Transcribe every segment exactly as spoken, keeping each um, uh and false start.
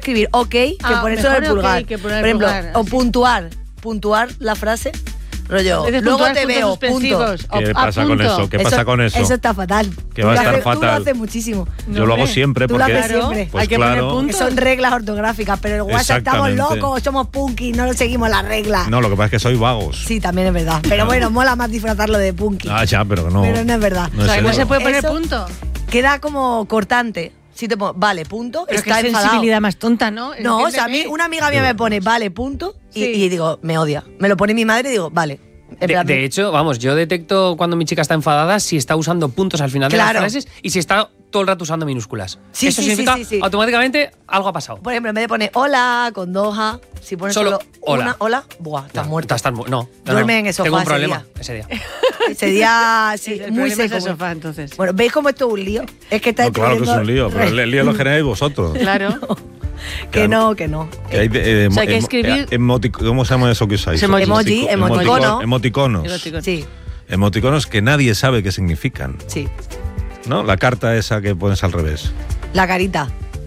escribir ok que Ah, poner solo el mejor pulgar. ok que poner Por el ejemplo, pulgar, o así. puntuar, puntuar la frase, rollo, Dices luego puntuar, te puntos veo, suspensivos. punto. O- ¿Qué a pasa con punto. eso? ¿Qué pasa con eso? Eso está fatal. Que va a Tú lo estar haces- Tú lo fatal. haces muchísimo. Yo lo hago hombre, siempre tú lo porque... haces siempre. Pues Hay que poner claro. puntos. Que son reglas ortográficas, pero en el WhatsApp estamos Exactamente. locos, somos punky, no seguimos las reglas. No, lo que pasa es que soy vagos. Sí, también es verdad. Pero bueno, mola más disfrazarlo de punky. Ah, ya, pero que no. Pero no es verdad. No O sea, es que no eso. se puede poner Eso- punto. Queda como cortante. Si te pongo, vale, punto, Pero está qué enfadado. sensibilidad más tonta, ¿no? No, o sea, a mí Entiéndeme. una amiga mía me pone vale, punto, y, Sí. y digo, me odia. Me lo pone mi madre y digo, vale. En De, plan, de hecho, vamos, yo detecto cuando mi chica está enfadada si está usando puntos al final Claro. de las frases y si está todo el rato usando minúsculas. Sí, Eso sí, sí, significa sí, sí. automáticamente algo ha pasado. por ejemplo, en vez de poner hola con dos A, si pones solo, Solo hola. una hola, buah, estás No, muerto. estás mu- no, no, Duerme no. en el sofá Tengo un ese problema día. ese día. Ese día, sí, El muy problema es seco. el sofá, entonces. Bueno, ¿veis cómo esto es un lío? Es que está No, claro que es un lío, pero el lío lo generáis vosotros. Claro. Que no, que no. Que hay de- eh, O sea, hay que emo- escribir- eh, emotic- ¿Cómo se llama eso que usáis? Emoji. Emoji, emoticono. Emoticonos. Emoticono. Sí, Emoticonos que nadie sabe qué significan. sí. ¿No? La carta esa que pones al revés. La carita.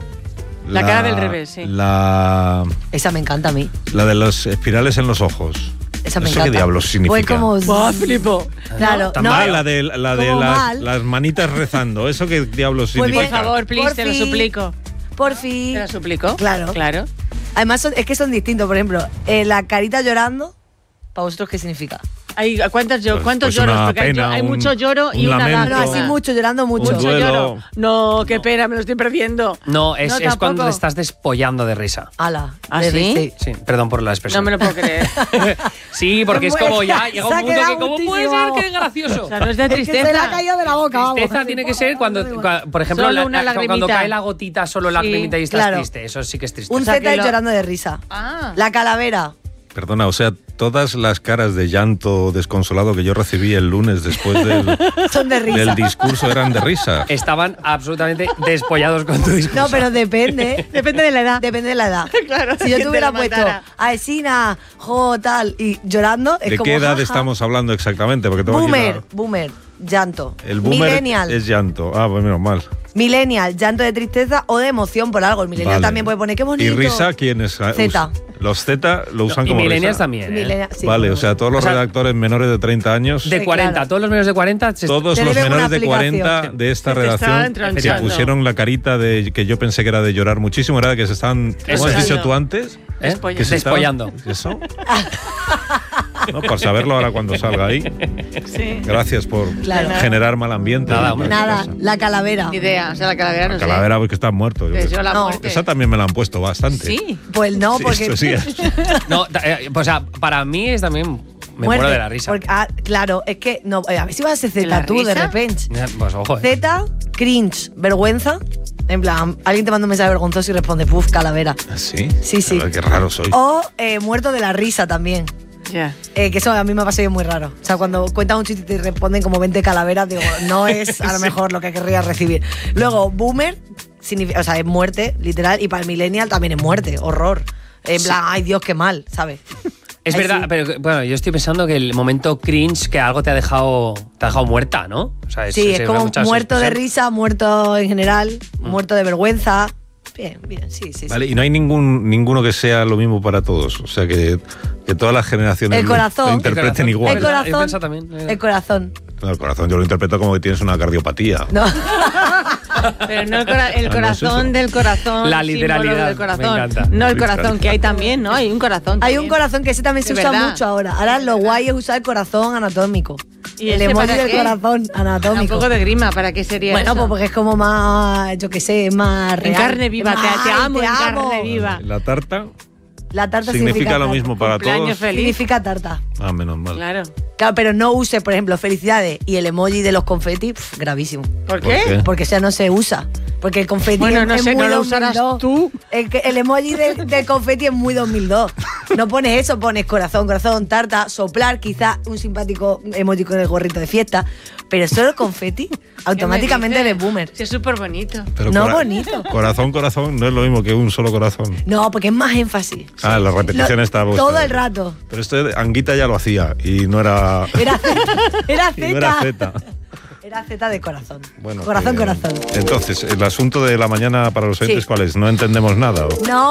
La cara del revés, sí. La, Esa me encanta a mí. la de los espirales en los ojos. Esa me ¿Eso encanta. qué diablos significa? Pues como. ¡Buah, flipo! Claro, Tan no. mal, la de, la de Como las, mal. las manitas rezando. ¿Eso qué diablos Pues significa? bien, Por favor, please, Por te lo fin. suplico. Por fin. ¿Te lo suplico? Claro. Claro. Además, son- es que son distintos. Por ejemplo, eh, la carita llorando, ¿para vosotros qué significa? Hay, ¿cuántas yo, Pues- ¿Cuántos pues lloros? una Porque hay, pena, hay un- mucho lloro y un una lamento. No, lágrima. así mucho, llorando mucho. Un Mucho duelo. lloro. No, qué pena, me lo estoy perdiendo. No, es, No, es cuando tampoco. te estás despollando de risa. Ala. ¿Ah, de- sí? Sí, perdón por la No expresión. me lo puedo creer. Sí, porque es Bueno, como ya se llega ha un punto quedado que ¿cómo puede muchísimo, ser que es gracioso? O sea, no es de Es que tristeza. se le ha caído de la boca, vamos. Tristeza tiene que ser cuando, cua- por ejemplo, Solo la- una la- cuando lagrimita. cae la gotita, solo la Sí, lagrimita y estás claro. triste. Eso sí que es triste. Un O sea, Z que y lo- llorando de risa. Ah. La calavera. Perdona, o sea, todas las caras de llanto desconsolado que yo recibí el lunes después del, Son de risa. del discurso eran de risa. Estaban absolutamente despollados con tu discurso. No, pero depende. Depende de la edad. Depende de la edad. Claro, Si yo que te hubiera te la puesto matara. a Esina, jo, tal, y llorando, es ¿De como. qué edad jaja. estamos hablando exactamente? Porque tengo aquí Boomer, la- boomer, llanto. El boomer Millennial. es llanto. Ah, pues menos mal. Millennial, llanto de tristeza o de emoción por algo. El millennial Vale. también puede poner qué bonito. ¿Y risa quién es? Z. Los Z lo usan y como millennials risa. también. ¿eh? Millennial, sí. Vale, o sea, todos los O sea, redactores menores de treinta años, De Sí, cuarenta, claro. todos los menores de cuarenta. se- todos Te los deben una menores de aplicación. cuarenta de esta Se te estaban redacción entronchando. que pusieron la carita de que yo pensé que era de llorar muchísimo, era de que se estaban, ¿cómo Eso has es. dicho tú antes? ¿eh? Despollando. Que se estaban- Despollando. ¿Eso? No, por saberlo ahora cuando salga ahí. Sí. Gracias por Claro. generar mal ambiente. Nada, en hombre. esta Nada, casa. la calavera. Ni idea. O sea, la calavera no La sé. calavera porque están muertos. yo Te creo. deseo la No. muerte. Esa también me la han puesto bastante. Sí. Pues no, Sí, porque. esto sí. No, ta- eh, pues, o sea, para mí es también. Me muerte, muero de la risa. porque- ah, claro, es que. No, eh, a ver si vas a ser ¿De la Z tú de risa? repente. Eh, Pues ojo, ¿eh? Z, cringe, vergüenza. En plan, alguien te manda un mensaje vergonzoso y responde, puf, calavera. ¿Ah, ¿Sí? Sí, sí. A ver, qué raro soy. O eh, muerto de la risa también. Ya. Eh, que eso a mí me ha pasado muy raro. O sea, cuando cuentas un chiste y te responden como veinte calaveras, digo, no es a lo mejor lo que querría recibir. Luego, boomer, significa, o sea, es muerte, literal, y para el millennial también es muerte, horror. En plan, ay Dios, qué mal, ¿sabes? Es Ay, verdad, sí. pero bueno, yo estoy pensando que el momento cringe que algo te ha dejado te ha dejado muerta, ¿no? O sea, Sí, es se- como muchas muerto de expresiones. risa, muerto en general, muerto de vergüenza. Bien, bien, sí, sí, Vale, sí. y no hay ningún ninguno que sea lo mismo para todos. O sea, que, que todas las generaciones El lo- corazón. lo interpreten El igual. El ¿verdad? Yo he corazón. pensado también, eh. El corazón. No, el corazón yo lo interpreto como que tienes una cardiopatía. No. Pero no el, cora- el Ah, no es corazón eso. del corazón. La símbolo literalidad, del corazón. me encanta. No el Literal. corazón, que hay también, ¿no? Hay un corazón. Hay también. un corazón que ese también se De usa verdad. mucho ahora. Ahora lo guay es usar el corazón anatómico. ¿Y el ese emoji para del qué? corazón Un anatómico. poco de grima, ¿para qué sería Bueno, eso? pues porque es como más, yo qué sé, es más En real. carne viva, Es te, más, te ay, amo te en amo. carne viva. La tarta La tarta significa significa lo tarta. mismo para Cumpleaños todos. feliz. Significa tarta. Ah, menos mal. Claro. Claro, pero no use, por ejemplo, felicidades y el emoji de los confetis, pf, gravísimo. ¿Por ¿Por qué? qué? Porque ya no se usa. Porque el confeti Bueno, es, no es sé, muy no lo dos mil dos. usarás tú. El, que- el emoji del, del confeti es muy dos mil dos. No pones eso, pones corazón, corazón, tarta, soplar, quizá un simpático emoji con el gorrito de fiesta. Pero solo confeti, automáticamente ¿Qué me eres dices? boomer. Sí, es súper bonito. Pero No cora- bonito. Corazón, corazón, no es lo mismo que un solo corazón. No, porque es más énfasis. Ah, la repetición Lo- está vuestra. Todo el rato. Pero esto de Anguita ya lo hacía y no era. Era Z. Era y no era Z. Z. Era Z de corazón. Bueno, corazón, que- corazón. Entonces, el asunto de la mañana para los oyentes, Sí. ¿cuál es? ¿No entendemos nada? ¿o? No.